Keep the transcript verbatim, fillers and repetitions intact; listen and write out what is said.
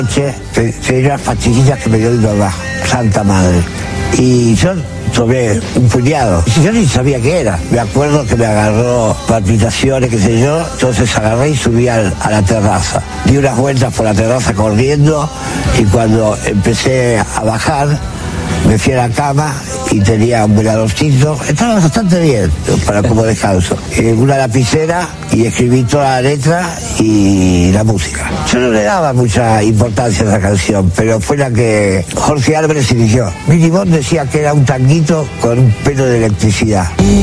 Tenía unas pastillitas que me dio mi mamá, santa madre. Y yo tomé un puñado. Yo ni sabía qué era. Me acuerdo que me agarró palpitaciones, qué sé yo. Entonces agarré y subí al, a la terraza. Di unas vueltas por la terraza corriendo y cuando empecé a bajar, me fui a la cama y tenía un veladorcito. Estaba bastante bien para como descanso. Eh, una lapicera y escribí toda la letra y la música. Yo no le daba mucha importancia a esa canción, pero fue la que Jorge Álvarez eligió. Billy Bond decía que era un tanguito con un pelo de electricidad.